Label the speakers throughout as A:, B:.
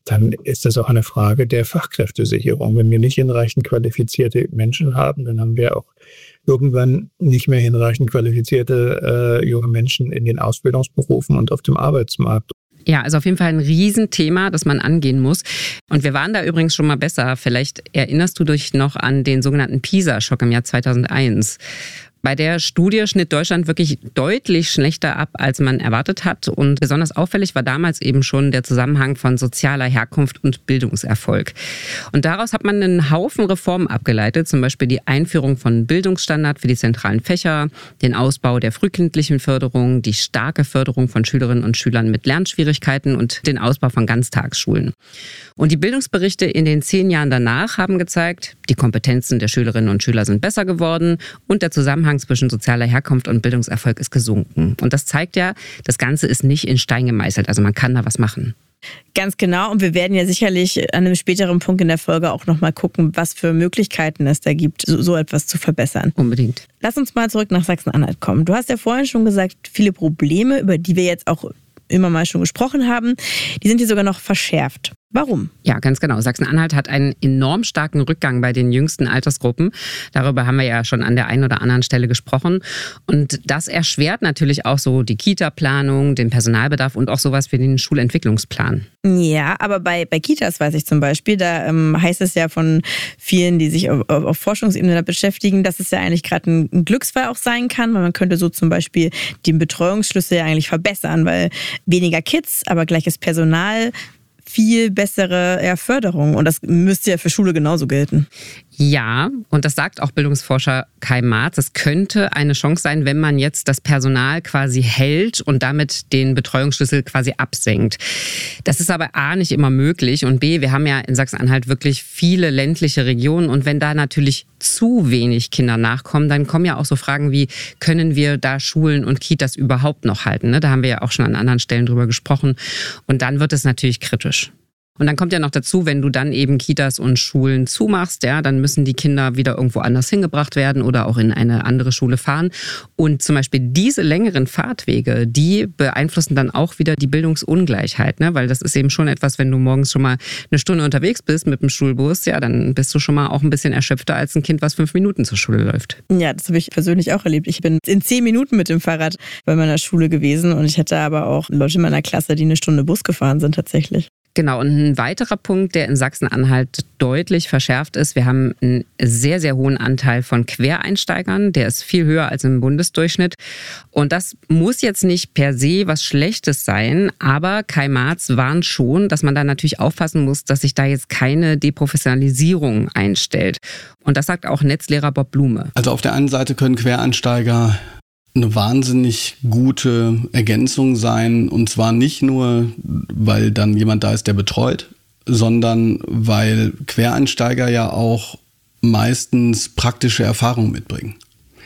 A: dann ist das auch eine Frage der Fachkräftesicherung. Wenn wir nicht hinreichend qualifizierte Menschen haben, dann haben wir auch irgendwann nicht mehr hinreichend qualifizierte junge Menschen in den Ausbildungsberufen und auf dem Arbeitsmarkt.
B: Ja, also auf jeden Fall ein Riesenthema, das man angehen muss. Und wir waren da übrigens schon mal besser. Vielleicht erinnerst du dich noch an den sogenannten PISA-Schock im Jahr 2001. Bei der Studie schnitt Deutschland wirklich deutlich schlechter ab, als man erwartet hat. Und besonders auffällig war damals eben schon der Zusammenhang von sozialer Herkunft und Bildungserfolg. Und daraus hat man einen Haufen Reformen abgeleitet, zum Beispiel die Einführung von Bildungsstandard für die zentralen Fächer, den Ausbau der frühkindlichen Förderung, die starke Förderung von Schülerinnen und Schülern mit Lernschwierigkeiten und den Ausbau von Ganztagsschulen. Und die Bildungsberichte in den 10 Jahren danach haben gezeigt, die Kompetenzen der Schülerinnen und Schüler sind besser geworden und der Zusammenhang zwischen sozialer Herkunft und Bildungserfolg ist gesunken. Und das zeigt ja, das Ganze ist nicht in Stein gemeißelt. Also man kann da was machen.
C: Ganz genau. Und wir werden ja sicherlich an einem späteren Punkt in der Folge auch nochmal gucken, was für Möglichkeiten es da gibt, so etwas zu verbessern.
B: Unbedingt.
C: Lass uns mal zurück nach Sachsen-Anhalt kommen. Du hast ja vorhin schon gesagt, viele Probleme, über die wir jetzt auch immer mal schon gesprochen haben, die sind hier sogar noch verschärft. Warum?
B: Ja, ganz genau. Sachsen-Anhalt hat einen enorm starken Rückgang bei den jüngsten Altersgruppen. Darüber haben wir ja schon an der einen oder anderen Stelle gesprochen. Und das erschwert natürlich auch so die Kita-Planung, den Personalbedarf und auch sowas wie den Schulentwicklungsplan.
C: Ja, aber bei Kitas weiß ich zum Beispiel, da heißt es ja von vielen, die sich auf Forschungsebene damit beschäftigen, dass es ja eigentlich gerade ein Glücksfall auch sein kann, weil man könnte so zum Beispiel den Betreuungsschlüssel ja eigentlich verbessern, weil weniger Kids, aber gleiches Personal, viel bessere Förderung. Und das müsste ja für Schule genauso gelten.
B: Ja, und das sagt auch Bildungsforscher Kai Marz. Es könnte eine Chance sein, wenn man jetzt das Personal quasi hält und damit den Betreuungsschlüssel quasi absenkt. Das ist aber A, nicht immer möglich und B, wir haben ja in Sachsen-Anhalt wirklich viele ländliche Regionen und wenn da natürlich zu wenig Kinder nachkommen, dann kommen ja auch so Fragen wie, können wir da Schulen und Kitas überhaupt noch halten? Da haben wir ja auch schon an anderen Stellen drüber gesprochen und dann wird es natürlich kritisch. Und dann kommt ja noch dazu, wenn du dann eben Kitas und Schulen zumachst, ja, dann müssen die Kinder wieder irgendwo anders hingebracht werden oder auch in eine andere Schule fahren. Und zum Beispiel diese längeren Fahrtwege, die beeinflussen dann auch wieder die Bildungsungleichheit, ne? Weil das ist eben schon etwas, wenn du morgens schon mal eine Stunde unterwegs bist mit dem Schulbus, ja, dann bist du schon mal auch ein bisschen erschöpfter als ein Kind, was 5 Minuten zur Schule läuft.
C: Ja, das habe ich persönlich auch erlebt. Ich bin in 10 Minuten mit dem Fahrrad bei meiner Schule gewesen und ich hatte aber auch Leute in meiner Klasse, die eine Stunde Bus gefahren sind tatsächlich.
B: Genau, und ein weiterer Punkt, der in Sachsen-Anhalt deutlich verschärft ist, wir haben einen sehr, sehr hohen Anteil von Quereinsteigern, der ist viel höher als im Bundesdurchschnitt. Und das muss jetzt nicht per se was Schlechtes sein, aber Kai Marz warnt schon, dass man da natürlich aufpassen muss, dass sich da jetzt keine Deprofessionalisierung einstellt. Und das sagt auch Netzlehrer Bob Blume.
D: Also auf der einen Seite können Quereinsteiger eine wahnsinnig gute Ergänzung sein und zwar nicht nur, weil dann jemand da ist, der betreut, sondern weil Quereinsteiger ja auch meistens praktische Erfahrung mitbringen.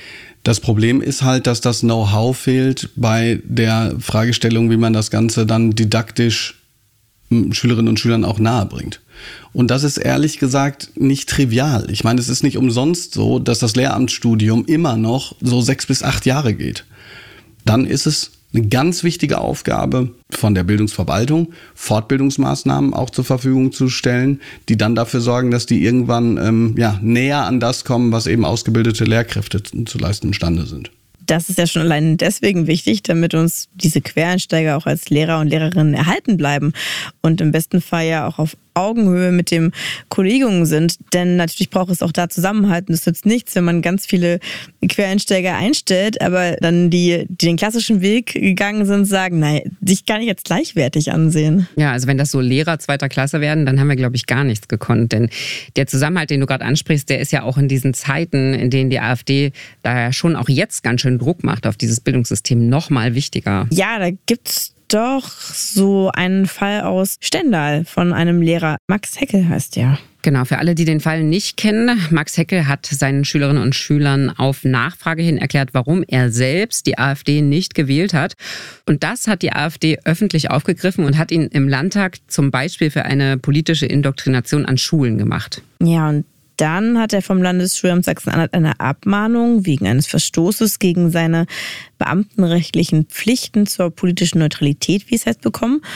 D: Das Problem ist halt, dass das Know-how fehlt bei der Fragestellung, wie man das Ganze dann didaktisch Schülerinnen und Schülern auch nahe bringt. Und das ist ehrlich gesagt nicht trivial. Ich meine, es ist nicht umsonst so, dass das Lehramtsstudium immer noch so 6 bis 8 Jahre geht. Dann ist es eine ganz wichtige Aufgabe von der Bildungsverwaltung, Fortbildungsmaßnahmen auch zur Verfügung zu stellen, die dann dafür sorgen, dass die irgendwann näher an das kommen, was eben ausgebildete Lehrkräfte zu leisten imstande sind.
C: Das ist ja schon allein deswegen wichtig, damit uns diese Quereinsteiger auch als Lehrer und Lehrerinnen erhalten bleiben und im besten Fall ja auch auf Augenhöhe mit dem Kollegium sind. Denn natürlich braucht es auch da Zusammenhalt. Und es nützt nichts, wenn man ganz viele Quereinsteiger einstellt, aber dann die den klassischen Weg gegangen sind, sagen, nein, dich kann ich jetzt gleichwertig ansehen.
B: Ja, also wenn das so Lehrer 2. Klasse werden, dann haben wir, glaube ich, gar nichts gekonnt. Denn der Zusammenhalt, den du gerade ansprichst, der ist ja auch in diesen Zeiten, in denen die AfD da ja schon auch jetzt ganz schön Druck macht auf dieses Bildungssystem, noch mal wichtiger.
C: Ja, da gibt's doch so einen Fall aus Stendal von einem Lehrer. Max Heckel heißt der.
B: Genau, für alle, die den Fall nicht kennen, Max Heckel hat seinen Schülerinnen und Schülern auf Nachfrage hin erklärt, warum er selbst die AfD nicht gewählt hat. Und das hat die AfD öffentlich aufgegriffen und hat ihn im Landtag zum Beispiel für eine politische Indoktrination an Schulen gemacht.
C: Ja, und dann hat er vom Landesschulamt Sachsen-Anhalt eine Abmahnung wegen eines Verstoßes gegen seine beamtenrechtlichen Pflichten zur politischen Neutralität, wie es heißt, bekommen.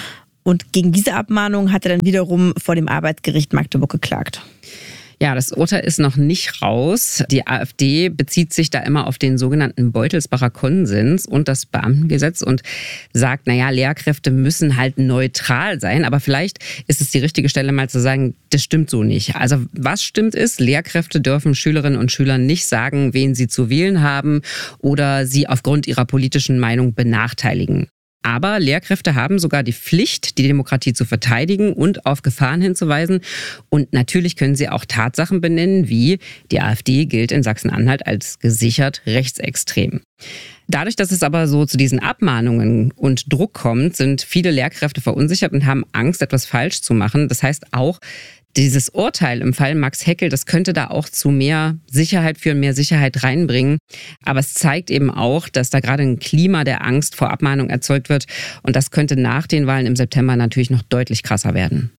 C: Und gegen diese Abmahnung hat er dann wiederum vor dem Arbeitsgericht Magdeburg geklagt.
B: Ja, das Urteil ist noch nicht raus. Die AfD bezieht sich da immer auf den sogenannten Beutelsbacher Konsens und das Beamtengesetz und sagt, Lehrkräfte müssen halt neutral sein. Aber vielleicht ist es die richtige Stelle, mal zu sagen, das stimmt so nicht. Also was stimmt ist, Lehrkräfte dürfen Schülerinnen und Schülern nicht sagen, wen sie zu wählen haben oder sie aufgrund ihrer politischen Meinung benachteiligen. Aber Lehrkräfte haben sogar die Pflicht, die Demokratie zu verteidigen und auf Gefahren hinzuweisen. Und natürlich können sie auch Tatsachen benennen, wie die AfD gilt in Sachsen-Anhalt als gesichert rechtsextrem. Dadurch, dass es aber so zu diesen Abmahnungen und Druck kommt, sind viele Lehrkräfte verunsichert und haben Angst, etwas falsch zu machen. Das heißt auch, dieses Urteil im Fall Max Heckel, das könnte da auch zu mehr Sicherheit führen, mehr Sicherheit reinbringen. Aber es zeigt eben auch, dass da gerade ein Klima der Angst vor Abmahnung erzeugt wird. Und das könnte nach den Wahlen im September natürlich noch deutlich krasser werden.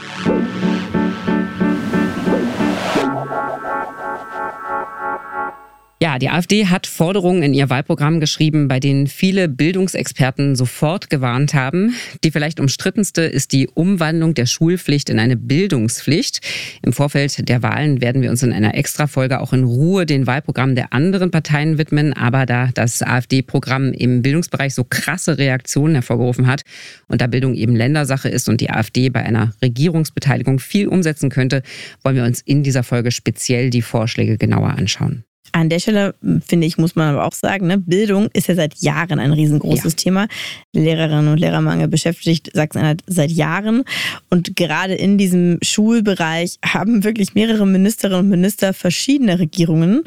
B: Ja, die AfD hat Forderungen in ihr Wahlprogramm geschrieben, bei denen viele Bildungsexperten sofort gewarnt haben. Die vielleicht umstrittenste ist die Umwandlung der Schulpflicht in eine Bildungspflicht. Im Vorfeld der Wahlen werden wir uns in einer Extrafolge auch in Ruhe den Wahlprogrammen der anderen Parteien widmen. Aber da das AfD-Programm im Bildungsbereich so krasse Reaktionen hervorgerufen hat und da Bildung eben Ländersache ist und die AfD bei einer Regierungsbeteiligung viel umsetzen könnte, wollen wir uns in dieser Folge speziell die Vorschläge genauer anschauen.
C: An der Stelle, finde ich, muss man aber auch sagen, Bildung ist ja seit Jahren ein riesengroßes Thema. Lehrerinnen und Lehrermangel beschäftigt Sachsen-Anhalt seit Jahren. Und gerade in diesem Schulbereich haben wirklich mehrere Ministerinnen und Minister verschiedener Regierungen,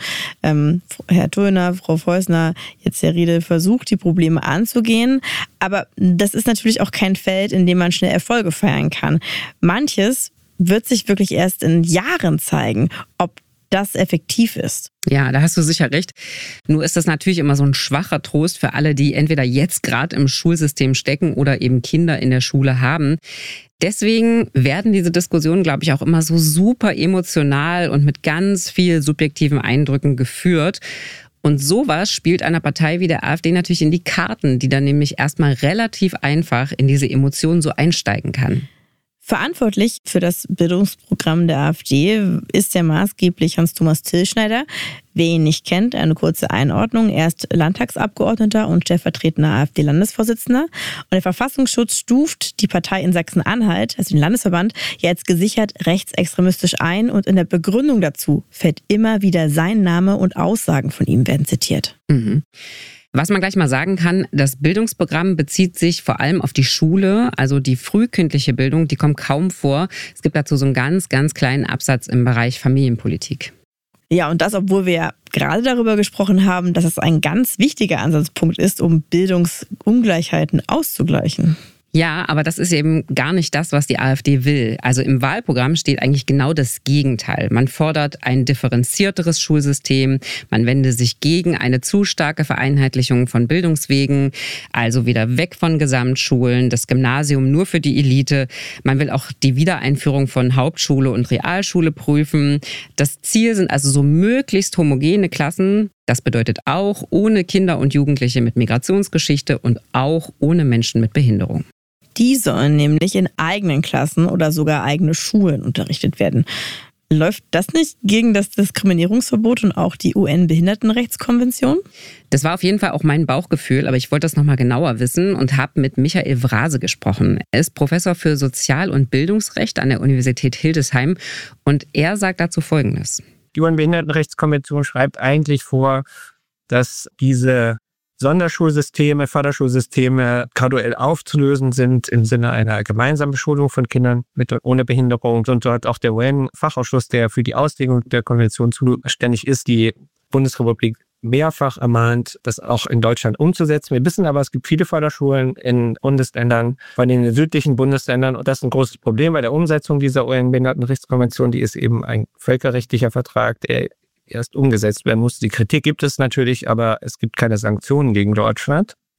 C: Herr Thöner, Frau Feusner, jetzt Herr Riedel, versucht, die Probleme anzugehen. Aber das ist natürlich auch kein Feld, in dem man schnell Erfolge feiern kann. Manches wird sich wirklich erst in Jahren zeigen, ob das effektiv ist.
B: Ja, da hast du sicher recht. Nur ist das natürlich immer so ein schwacher Trost für alle, die entweder jetzt gerade im Schulsystem stecken oder eben Kinder in der Schule haben. Deswegen werden diese Diskussionen, glaube ich, auch immer so super emotional und mit ganz viel subjektiven Eindrücken geführt. Und sowas spielt einer Partei wie der AfD natürlich in die Karten, die dann nämlich erstmal relativ einfach in diese Emotionen so einsteigen kann.
C: Verantwortlich für das Bildungsprogramm der AfD ist ja maßgeblich Hans-Thomas Tillschneider. Wer ihn nicht kennt, eine kurze Einordnung. Er ist Landtagsabgeordneter und stellvertretender AfD-Landesvorsitzender. Und der Verfassungsschutz stuft die Partei in Sachsen-Anhalt, also den Landesverband, jetzt gesichert rechtsextremistisch ein. Und in der Begründung dazu fällt immer wieder sein Name und Aussagen von ihm werden zitiert.
B: Mhm. Was man gleich mal sagen kann, das Bildungsprogramm bezieht sich vor allem auf die Schule, also die frühkindliche Bildung, die kommt kaum vor. Es gibt dazu so einen ganz, ganz kleinen Absatz im Bereich Familienpolitik.
C: Ja, und das, obwohl wir ja gerade darüber gesprochen haben, dass es ein ganz wichtiger Ansatzpunkt ist, um Bildungsungleichheiten auszugleichen.
B: Ja, aber das ist eben gar nicht das, was die AfD will. Also im Wahlprogramm steht eigentlich genau das Gegenteil. Man fordert ein differenzierteres Schulsystem. Man wende sich gegen eine zu starke Vereinheitlichung von Bildungswegen. Also wieder weg von Gesamtschulen, das Gymnasium nur für die Elite. Man will auch die Wiedereinführung von Hauptschule und Realschule prüfen. Das Ziel sind also so möglichst homogene Klassen. Das bedeutet auch ohne Kinder und Jugendliche mit Migrationsgeschichte und auch ohne Menschen mit Behinderung.
C: Die sollen nämlich in eigenen Klassen oder sogar eigene Schulen unterrichtet werden. Läuft das nicht gegen das Diskriminierungsverbot und auch die UN-Behindertenrechtskonvention?
B: Das war auf jeden Fall auch mein Bauchgefühl, aber ich wollte das nochmal genauer wissen und habe mit Michael Wrase gesprochen. Er ist Professor für Sozial- und Bildungsrecht an der Universität Hildesheim und er sagt dazu Folgendes.
E: Die UN-Behindertenrechtskonvention schreibt eigentlich vor, dass diese Sonderschulsysteme, Förderschulsysteme graduell aufzulösen sind im Sinne einer gemeinsamen Beschulung von Kindern mit und ohne Behinderung. Und so hat auch der UN-Fachausschuss, der für die Auslegung der Konvention zuständig ist, die Bundesrepublik mehrfach ermahnt, das auch in Deutschland umzusetzen. Wir wissen aber, es gibt viele Förderschulen in Bundesländern, vor allem in den südlichen Bundesländern. Und das ist ein großes Problem bei der Umsetzung dieser UN-Behindertenrechtskonvention. Die ist eben ein völkerrechtlicher Vertrag, der erst umgesetzt werden muss. Die Kritik gibt es natürlich, aber es gibt keine Sanktionen gegen Deutschland.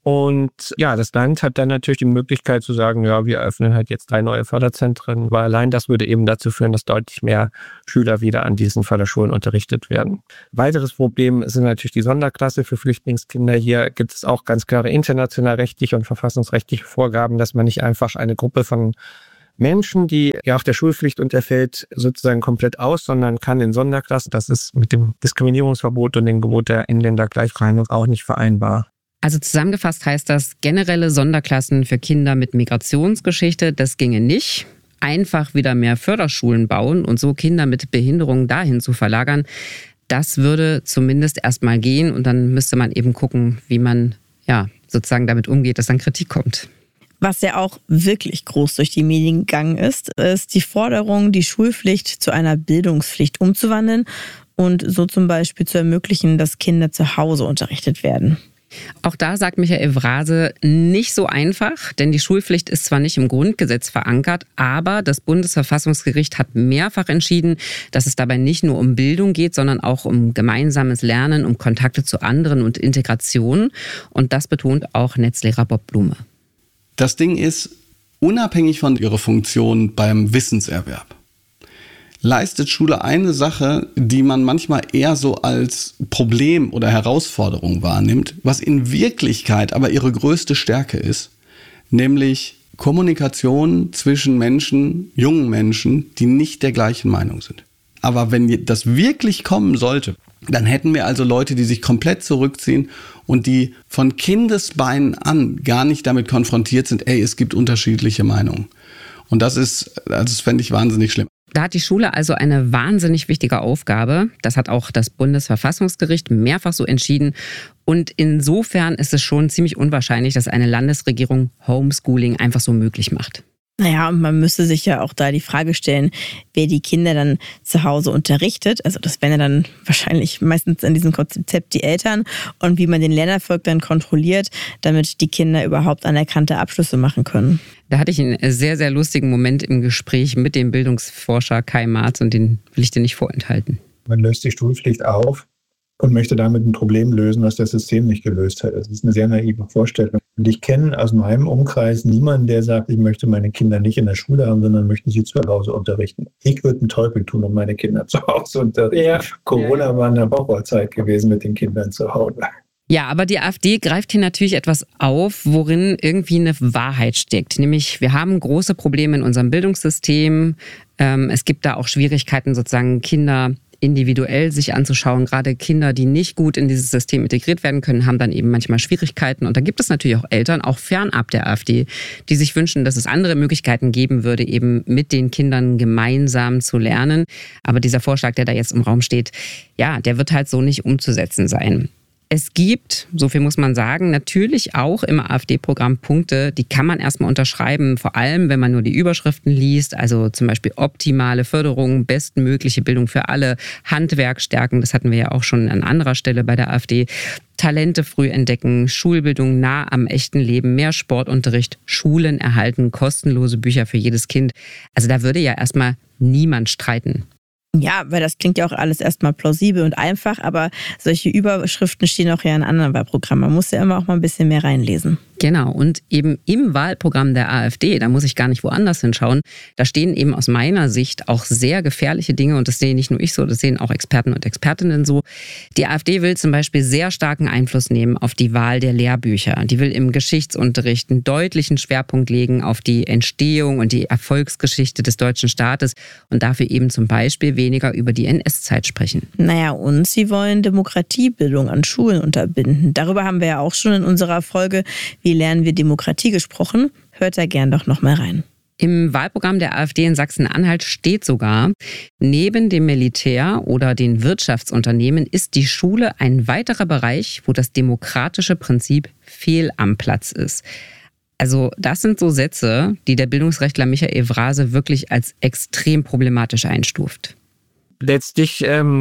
E: Und ja, das Land hat dann natürlich die Möglichkeit zu sagen, ja, wir eröffnen halt jetzt 3 neue Förderzentren, weil allein das würde eben dazu führen, dass deutlich mehr Schüler wieder an diesen Förderschulen unterrichtet werden. Weiteres Problem sind natürlich die Sonderklasse für Flüchtlingskinder. Hier gibt es auch ganz klare international rechtliche und verfassungsrechtliche Vorgaben, dass man nicht einfach eine Gruppe von Menschen, die ja auch der Schulpflicht unterfällt, sozusagen komplett aus, sondern kann in Sonderklassen. Das ist mit dem Diskriminierungsverbot und dem Gebot der Inländergleichbehandlung auch nicht vereinbar.
B: Also zusammengefasst heißt das, generelle Sonderklassen für Kinder mit Migrationsgeschichte, das ginge nicht. Einfach wieder mehr Förderschulen bauen und so Kinder mit Behinderungen dahin zu verlagern, das würde zumindest erstmal gehen und dann müsste man eben gucken, wie man ja sozusagen damit umgeht, dass dann Kritik kommt.
C: Was ja auch wirklich groß durch die Medien gegangen ist die Forderung, die Schulpflicht zu einer Bildungspflicht umzuwandeln und so zum Beispiel zu ermöglichen, dass Kinder zu Hause unterrichtet werden.
B: Auch da sagt Michael Vrase, nicht so einfach, denn die Schulpflicht ist zwar nicht im Grundgesetz verankert, aber das Bundesverfassungsgericht hat mehrfach entschieden, dass es dabei nicht nur um Bildung geht, sondern auch um gemeinsames Lernen, um Kontakte zu anderen und Integration. Und das betont auch Netzlehrer Bob Blume.
D: Das Ding ist, unabhängig von ihrer Funktion beim Wissenserwerb, leistet Schule eine Sache, die man manchmal eher so als Problem oder Herausforderung wahrnimmt, was in Wirklichkeit aber ihre größte Stärke ist, nämlich Kommunikation zwischen Menschen, jungen Menschen, die nicht der gleichen Meinung sind. Aber wenn das wirklich kommen sollte, dann hätten wir also Leute, die sich komplett zurückziehen und die von Kindesbeinen an gar nicht damit konfrontiert sind, es gibt unterschiedliche Meinungen. Und das fände ich wahnsinnig schlimm.
B: Da hat die Schule also eine wahnsinnig wichtige Aufgabe. Das hat auch das Bundesverfassungsgericht mehrfach so entschieden. Und insofern ist es schon ziemlich unwahrscheinlich, dass eine Landesregierung Homeschooling einfach so möglich macht.
C: Naja, und man müsste sich ja auch da die Frage stellen, wer die Kinder dann zu Hause unterrichtet. Also das wären ja dann wahrscheinlich meistens in diesem Konzept die Eltern und wie man den Lernerfolg dann kontrolliert, damit die Kinder überhaupt anerkannte Abschlüsse machen können.
B: Da hatte ich einen sehr, sehr lustigen Moment im Gespräch mit dem Bildungsforscher Kai Marz und den will ich dir nicht vorenthalten.
A: Man löst die Schulpflicht auf und möchte damit ein Problem lösen, was das System nicht gelöst hat. Das ist eine sehr naive Vorstellung. Und ich kenne aus meinem Umkreis niemanden, der sagt, ich möchte meine Kinder nicht in der Schule haben, sondern möchte sie zu Hause unterrichten. Ich würde einen Teufel tun, um meine Kinder zu Hause unterrichten. Ja. Corona war eine Horrorzeit gewesen mit den Kindern zu Hause.
B: Ja, aber die AfD greift hier natürlich etwas auf, worin irgendwie eine Wahrheit steckt. Nämlich, wir haben große Probleme in unserem Bildungssystem. Es gibt da auch Schwierigkeiten, sozusagen Kinder individuell sich anzuschauen. Gerade Kinder, die nicht gut in dieses System integriert werden können, haben dann eben manchmal Schwierigkeiten. Und da gibt es natürlich auch Eltern, auch fernab der AfD, die sich wünschen, dass es andere Möglichkeiten geben würde, eben mit den Kindern gemeinsam zu lernen. Aber dieser Vorschlag, der da jetzt im Raum steht, ja, der wird halt so nicht umzusetzen sein. Es gibt, so viel muss man sagen, natürlich auch im AfD-Programm Punkte, die kann man erstmal unterschreiben, vor allem wenn man nur die Überschriften liest, also zum Beispiel optimale Förderung, bestmögliche Bildung für alle, Handwerk stärken, das hatten wir ja auch schon an anderer Stelle bei der AfD, Talente früh entdecken, Schulbildung nah am echten Leben, mehr Sportunterricht, Schulen erhalten, kostenlose Bücher für jedes Kind. Also da würde ja erstmal niemand streiten.
C: Ja, weil das klingt ja auch alles erstmal plausibel und einfach, aber solche Überschriften stehen auch ja in anderen Wahlprogrammen. Man muss ja immer auch mal ein bisschen mehr reinlesen.
B: Genau, und eben im Wahlprogramm der AfD, da muss ich gar nicht woanders hinschauen, da stehen eben aus meiner Sicht auch sehr gefährliche Dinge und das sehe nicht nur ich so, das sehen auch Experten und Expertinnen so. Die AfD will zum Beispiel sehr starken Einfluss nehmen auf die Wahl der Lehrbücher. Die will im Geschichtsunterricht einen deutlichen Schwerpunkt legen auf die Entstehung und die Erfolgsgeschichte des deutschen Staates und dafür eben zum Beispiel weniger über die NS-Zeit sprechen.
C: Naja, und sie wollen Demokratiebildung an Schulen unterbinden. Darüber haben wir ja auch schon in unserer Folge Wie lernen wir Demokratie gesprochen? Hört da gern doch noch mal rein.
B: Im Wahlprogramm der AfD in Sachsen-Anhalt steht sogar, neben dem Militär oder den Wirtschaftsunternehmen ist die Schule ein weiterer Bereich, wo das demokratische Prinzip fehl am Platz ist. Also das sind so Sätze, die der Bildungsrechtler Michael Vrase wirklich als extrem problematisch einstuft.
E: Letztlich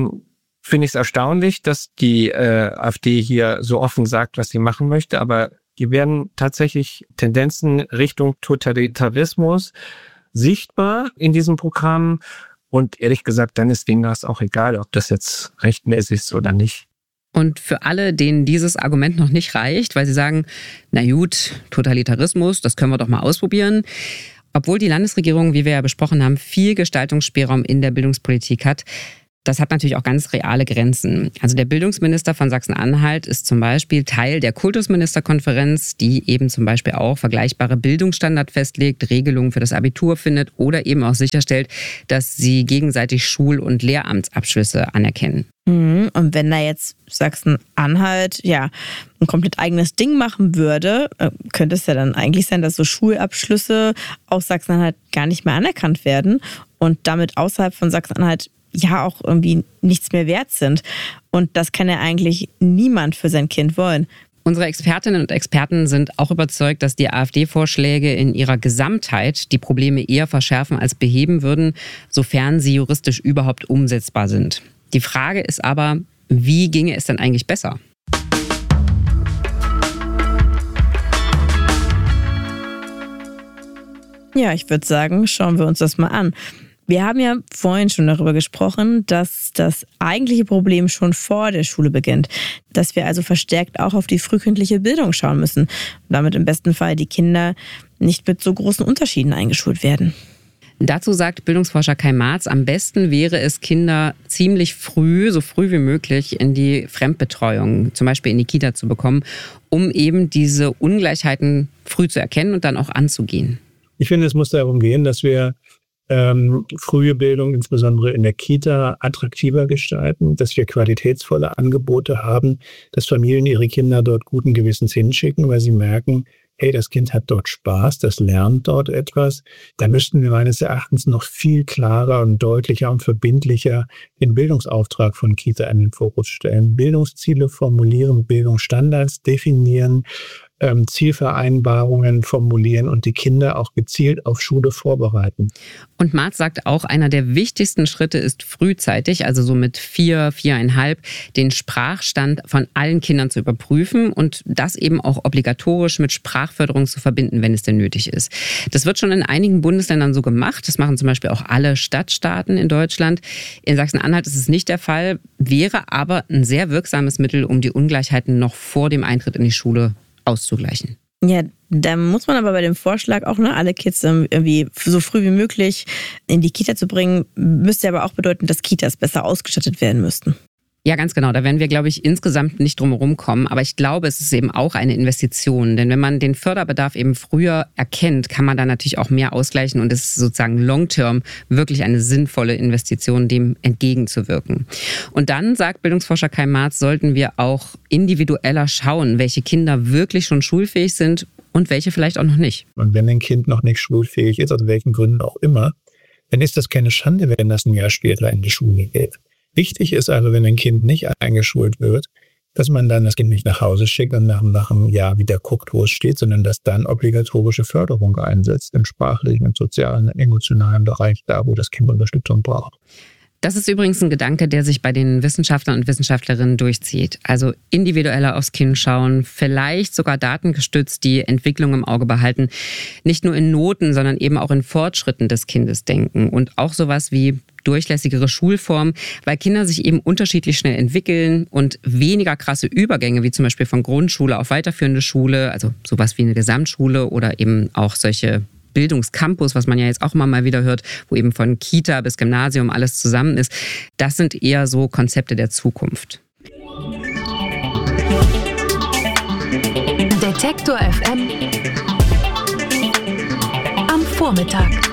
E: finde ich es erstaunlich, dass die AfD hier so offen sagt, was sie machen möchte, aber hier werden tatsächlich Tendenzen Richtung Totalitarismus sichtbar in diesem Programm. Und ehrlich gesagt, dann ist denen das auch egal, ob das jetzt rechtmäßig ist oder nicht.
B: Und für alle, denen dieses Argument noch nicht reicht, weil sie sagen, na gut, Totalitarismus, das können wir doch mal ausprobieren. Obwohl die Landesregierung, wie wir ja besprochen haben, viel Gestaltungsspielraum in der Bildungspolitik hat, das hat natürlich auch ganz reale Grenzen. Also der Bildungsminister von Sachsen-Anhalt ist zum Beispiel Teil der Kultusministerkonferenz, die eben zum Beispiel auch vergleichbare Bildungsstandards festlegt, Regelungen für das Abitur findet oder eben auch sicherstellt, dass sie gegenseitig Schul- und Lehramtsabschlüsse anerkennen.
C: Und wenn da jetzt Sachsen-Anhalt ein komplett eigenes Ding machen würde, könnte es ja dann eigentlich sein, dass so Schulabschlüsse aus Sachsen-Anhalt gar nicht mehr anerkannt werden und damit außerhalb von Sachsen-Anhalt auch irgendwie nichts mehr wert sind. Und das kann ja eigentlich niemand für sein Kind wollen.
B: Unsere Expertinnen und Experten sind auch überzeugt, dass die AfD-Vorschläge in ihrer Gesamtheit die Probleme eher verschärfen als beheben würden, sofern sie juristisch überhaupt umsetzbar sind. Die Frage ist aber, wie ginge es denn eigentlich besser?
C: Ja, ich würde sagen, schauen wir uns das mal an. Wir haben ja vorhin schon darüber gesprochen, dass das eigentliche Problem schon vor der Schule beginnt. Dass wir also verstärkt auch auf die frühkindliche Bildung schauen müssen. Und damit im besten Fall die Kinder nicht mit so großen Unterschieden eingeschult werden.
B: Dazu sagt Bildungsforscher Kai Marz, am besten wäre es, Kinder ziemlich früh, so früh wie möglich, in die Fremdbetreuung, zum Beispiel in die Kita zu bekommen, um eben diese Ungleichheiten früh zu erkennen und dann auch anzugehen.
A: Ich finde, es muss darum gehen, dass wir frühe Bildung, insbesondere in der Kita, attraktiver gestalten, dass wir qualitätsvolle Angebote haben, dass Familien ihre Kinder dort guten Gewissens hinschicken, weil sie merken, hey, das Kind hat dort Spaß, das lernt dort etwas. Da müssten wir meines Erachtens noch viel klarer und deutlicher und verbindlicher den Bildungsauftrag von Kita in den Fokus stellen. Bildungsziele formulieren, Bildungsstandards definieren, Zielvereinbarungen formulieren und die Kinder auch gezielt auf Schule vorbereiten.
B: Und Marz sagt auch, einer der wichtigsten Schritte ist frühzeitig, also so mit 4, 4,5, den Sprachstand von allen Kindern zu überprüfen und das eben auch obligatorisch mit Sprachförderung zu verbinden, wenn es denn nötig ist. Das wird schon in einigen Bundesländern so gemacht. Das machen zum Beispiel auch alle Stadtstaaten in Deutschland. In Sachsen-Anhalt ist es nicht der Fall, wäre aber ein sehr wirksames Mittel, um die Ungleichheiten noch vor dem Eintritt in die Schule auszugleichen.
C: Ja, da muss man aber bei dem Vorschlag auch alle Kids irgendwie so früh wie möglich in die Kita zu bringen, müsste aber auch bedeuten, dass Kitas besser ausgestattet werden müssten.
B: Ja, ganz genau. Da werden wir, glaube ich, insgesamt nicht drum herum kommen. Aber ich glaube, es ist eben auch eine Investition. Denn wenn man den Förderbedarf eben früher erkennt, kann man da natürlich auch mehr ausgleichen. Und es ist sozusagen long-term wirklich eine sinnvolle Investition, dem entgegenzuwirken. Und dann, sagt Bildungsforscher Kai Marz, sollten wir auch individueller schauen, welche Kinder wirklich schon schulfähig sind und welche vielleicht auch noch nicht.
A: Und wenn ein Kind noch nicht schulfähig ist, aus welchen Gründen auch immer, dann ist das keine Schande, wenn das ein Jahr später in die Schule geht. Wichtig ist also, wenn ein Kind nicht eingeschult wird, dass man dann das Kind nicht nach Hause schickt und nach einem Jahr wieder guckt, wo es steht, sondern dass dann obligatorische Förderung einsetzt im sprachlichen, im sozialen, im emotionalen Bereich, da wo das Kind Unterstützung braucht.
B: Das ist übrigens ein Gedanke, der sich bei den Wissenschaftlern und Wissenschaftlerinnen durchzieht. Also individueller aufs Kind schauen, vielleicht sogar datengestützt die Entwicklung im Auge behalten. Nicht nur in Noten, sondern eben auch in Fortschritten des Kindes denken. Und auch sowas wie durchlässigere Schulformen, weil Kinder sich eben unterschiedlich schnell entwickeln und weniger krasse Übergänge, wie zum Beispiel von Grundschule auf weiterführende Schule, also sowas wie eine Gesamtschule oder eben auch solche Bildungscampus, was man ja jetzt auch immer mal wieder hört, wo eben von Kita bis Gymnasium alles zusammen ist. Das sind eher so Konzepte der Zukunft.
F: Detektor FM am Vormittag.